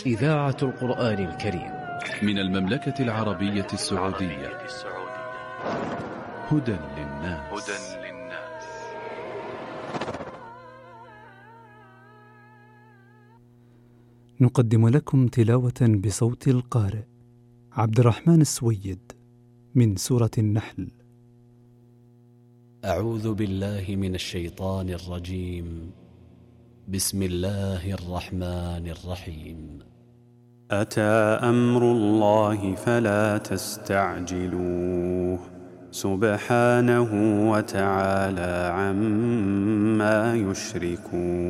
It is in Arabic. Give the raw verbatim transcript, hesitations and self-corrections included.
إذاعة القرآن الكريم من المملكة العربية السعودية. هدى للناس. نقدم لكم تلاوة بصوت القارئ عبد الرحمن السويد من سورة النحل. أعوذ بالله من الشيطان الرجيم. بسم الله الرحمن الرحيم. أتى أمر الله فلا تستعجلوه سبحانه وتعالى عما يشركون.